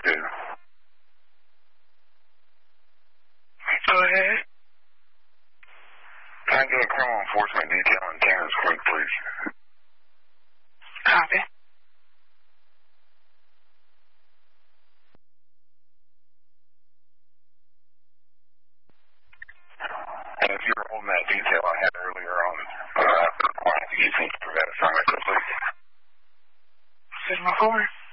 to. Go ahead. Can I get a criminal enforcement detail in Tanners Creek, please? Copy. And if you were holding that detail I had earlier on for the client, do you think you that assignment complete? Signal 4.